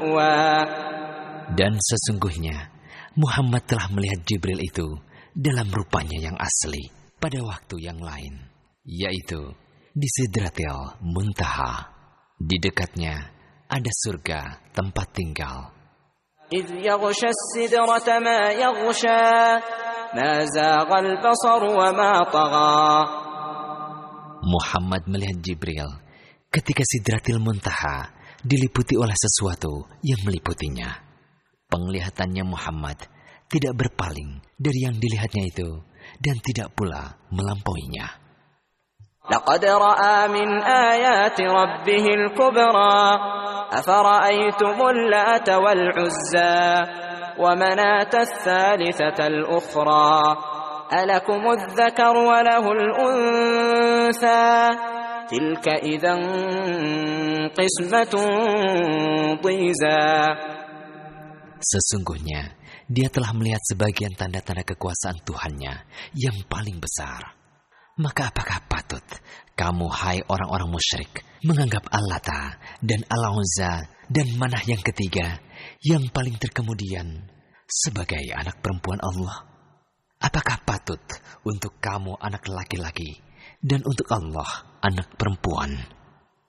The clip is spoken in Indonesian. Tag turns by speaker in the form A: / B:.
A: Dan sesungguhnya Muhammad telah melihat Jibril itu dalam rupanya yang asli pada waktu yang lain, yaitu di Sidratil Muntaha. Di dekatnya ada surga tempat tinggal.
B: إذ يغشى السدرة ما يغشى ما زاغ البصر وما طغى.
A: Muhammad melihat Jibril ketika Sidratil Muntaha diliputi oleh sesuatu yang meliputinya. Penglihatannya Muhammad tidak berpaling dari yang dilihatnya itu dan tidak pula melampauinya.
B: لقد رأى من آيات ربه الكبرى أفرأيتم اللات والعزى ومناة الثالثة الأخرى ألكم الذكر وله الأنثى تلك إذا قسمة ضيزى.
A: Sesungguhnya dia telah melihat sebagian tanda-tanda kekuasaan Tuhannya yang paling besar. Maka apakah patut kamu, hai orang-orang musyrik, menganggap Al-Lata dan Al-Uzza dan Manah yang ketiga yang paling terkemudian sebagai anak perempuan Allah? Apakah patut untuk kamu anak laki-laki dan untuk Allah anak perempuan?